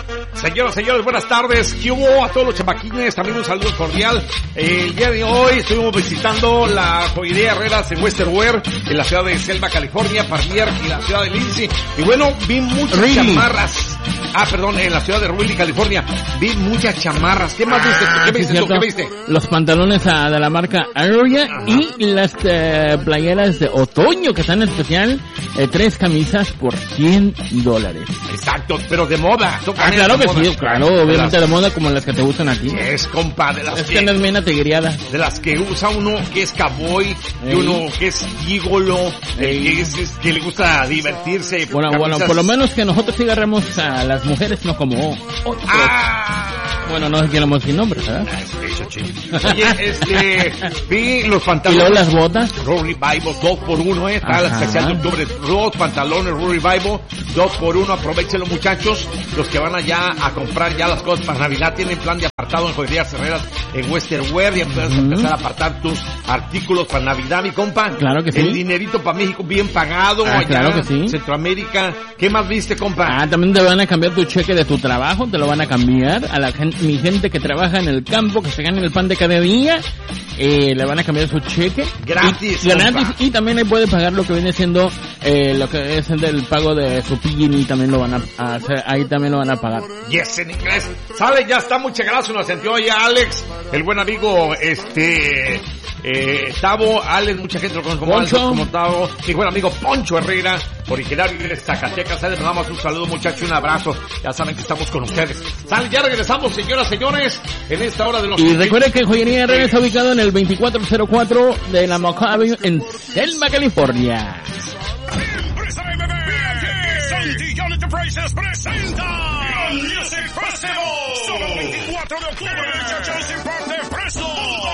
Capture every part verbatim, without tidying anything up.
Señoras, señores, buenas tardes. ¿Qué hubo a todos los chamaquines? También un saludo cordial. Eh, el día de hoy estuvimos visitando la joyería Herreras en Western Wear, en la ciudad de Selma, California, Parlier y la ciudad de Lindsay. Y bueno, vi muchas really? chamarras. Ah, perdón, en la ciudad de Ruili, California. Vi muchas chamarras. ¿Qué más viste? ¿Qué viste tú? ¿Qué viste? Los pantalones a, de la marca Aria y las eh, playeras de otoño que están en especial. Eh, tres camisas por cien dólares. Exacto, pero de moda. Ah, claro que moda. sí, claro, obviamente de, las... de moda como las que te gustan aquí. Es, compa, de las es que... que no es mena tigriada. De las que usa uno que es cowboy, de uno que es gigolo, que, es, es, que le gusta divertirse. Bueno, camisas... bueno, por lo menos que nosotros sí agarremos a las mujeres, no como otros. Ah. Bueno, no queremos sin nombres, ¿verdad? Oye, este, vi los pantalones. ¿Y luego las botas? Raw Revival, dos por uno, eh, está la especial de octubre. Los pantalones Raw Revival, dos por uno, aprovechenlo muchachos. Los que van allá a comprar ya las cosas para Navidad, tienen plan de apartado en Joyerías Herreras en Western Wear, ya puedes uh-huh. empezar a apartar tus artículos para Navidad, mi compa. Claro que sí. El dinerito para México bien pagado, ah, allá claro que sí. Centroamérica. ¿Qué más viste, compa? Ah, también te van a cambiar tu cheque de tu trabajo, te lo van a cambiar a la gente, mi gente que trabaja en el campo, que se gana el pan de cada día, eh, le van a cambiar su cheque. Gratis. Y, gratis, y también ahí puede pagar lo que viene siendo, eh, lo que es el pago de su P G y también lo van a, a hacer, ahí también lo van a pagar. Yes, en inglés. Sale, ya está, muchas gracias, nos sentió ya Alex, el buen amigo, este... Eh, Tavo, Alex, mucha gente lo conoce como Alex, como Tavo, mi buen amigo Poncho Herrera, originario de Zacatecas. Les damos un saludo, muchachos, un abrazo. Ya saben que estamos con ustedes. Sale, ya regresamos, señoras, señores, en esta hora de los... Y recuerden que Joyería Herrera está ubicado en el veinticuatro cero cuatro de la Mojave en Selma, California. Empresa M B B, Santillán Enterprises presenta el Music Festival. Sábado veinticuatro de octubre, muchachos, y parte preso.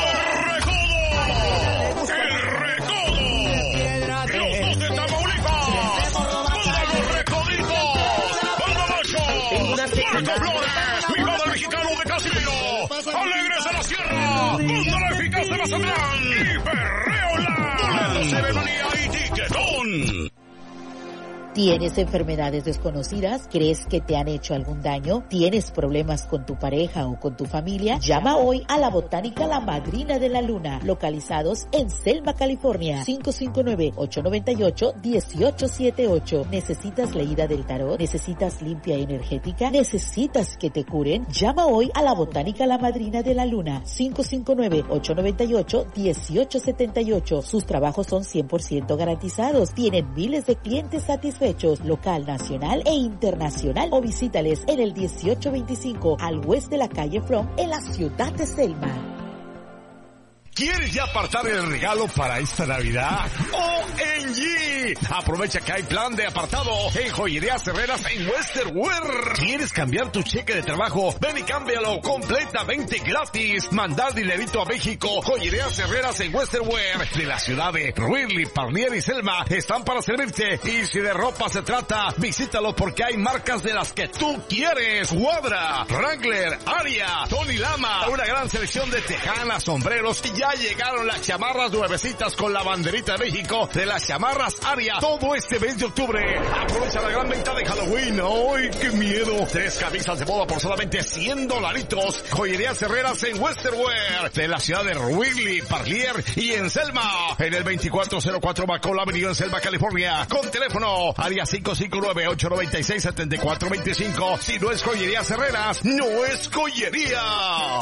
Mi padre mexicano de Casimiro, Alegres de la Sierra, Banda Eficaz de Mazatlán y Perreola, Ceremonia y Tiquetón. ¿Tienes enfermedades desconocidas? ¿Crees que te han hecho algún daño? ¿Tienes problemas con tu pareja o con tu familia? Llama hoy a la Botánica La Madrina de la Luna, localizados en Selma, California. cinco cinco nueve, ocho nueve ocho, uno ocho siete ocho. ¿Necesitas leída del tarot? ¿Necesitas limpia energética? ¿Necesitas que te curen? Llama hoy a la Botánica La Madrina de la Luna. cinco cinco nueve, ocho nueve ocho, uno ocho siete ocho. Sus trabajos son cien por ciento garantizados. Tienen miles de clientes satisfechos, local, nacional e internacional, o visítales en el dieciocho veinticinco al oeste de la calle From en la ciudad de Selma. ¿Quieres ya apartar el regalo para esta Navidad? O M G. Aprovecha que hay plan de apartado en Joyerías Herreras en Western Wear. ¿Quieres cambiar tu cheque de trabajo? Ven y cámbialo completamente gratis. Mandar dinerito a México. Joyerías Herreras en Western Wear de la ciudad de Ruili, Parlier y Selma están para servirte. Y si de ropa se trata, visítalo porque hay marcas de las que tú quieres. Guadra, Wrangler, Aria, Tony Lama. Una gran selección de tejanas, sombreros y ya llegaron las chamarras nuevecitas con la banderita de México de las chamarras Aria. Todo este mes de octubre. Aprovecha la gran venta de Halloween. ¡Ay, qué miedo! Tres camisas de moda por solamente cien dolaritos. Joyerías Herreras en Western Wear de la ciudad de Wrigley, Parlier y en Selma. En el veinticuatro cero cuatro Macola Avenue en Selma, California. Con teléfono Aria cinco cinco nueve, ocho nueve seis, siete cuatro dos cinco. Si no es Joyerías Herreras, no es joyería.